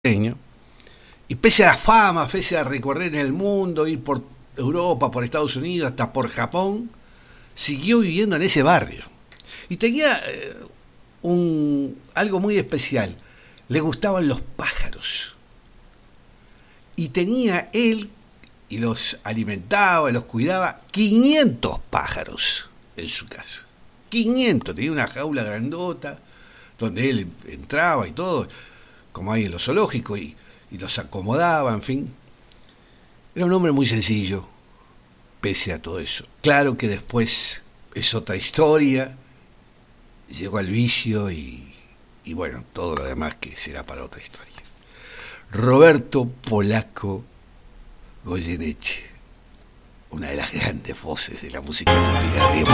y pese a la fama, pese a recorrer el mundo, ir por Europa, por Estados Unidos, hasta por Japón, siguió viviendo en ese barrio. Y tenía algo muy especial. Le gustaban los pájaros. Y tenía él, y los alimentaba, los cuidaba, 500 pájaros en su casa. 500, tenía una jaula grandota, donde él entraba y todo, como hay en los zoológicos, y los acomodaba, en fin. Era un hombre muy sencillo, pese a todo eso. Claro que después es otra historia, llegó al vicio y bueno, todo lo demás que será para otra historia. Roberto Polaco Goyeneche, una de las grandes voces de la música típica